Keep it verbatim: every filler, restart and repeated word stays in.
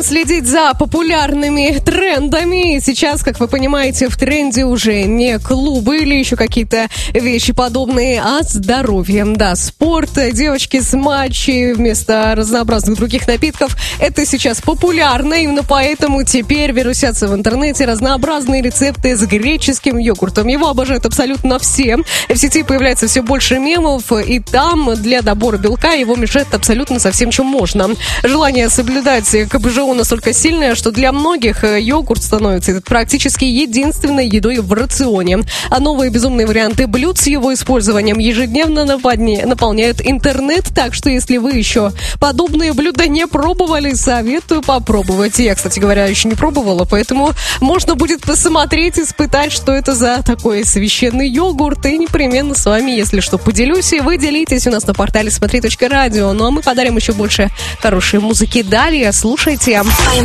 Следить за популярными трендами. Сейчас, как вы понимаете, в тренде уже не клубы или еще какие-то вещи подобные, а здоровье. Да, спорт, девочки с матчей вместо разнообразных других напитков. Это сейчас популярно, именно поэтому теперь вирусятся в интернете разнообразные рецепты с греческим йогуртом. Его обожают абсолютно все. В сети появляется все больше мемов, и там для добора белка его мешает абсолютно со всем, чем можно. Желание соблюдать КБЖУ настолько сильное, что для многих йогурт становится практически единственной едой в рационе. А новые безумные варианты блюд с его использованием ежедневно наполняют интернет. Так что, если вы еще подобные блюда не пробовали, советую попробовать. Я, кстати говоря, еще не пробовала, поэтому можно будет посмотреть, испытать, что это за такой священный йогурт. И непременно с вами, если что, поделюсь. И вы делитесь у нас на портале смотри точка радио. Ну а мы подарим еще больше хорошей музыки далее. Слушайте.